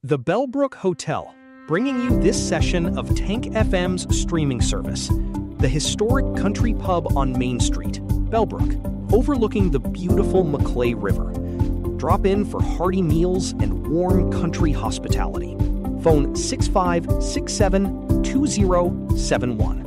The Bellbrook Hotel, bringing you this session of Tank FM's streaming service. The historic country pub on Main Street, Bellbrook, overlooking the beautiful Maclay River. Drop in for hearty meals and warm country hospitality. Phone 6567-2071.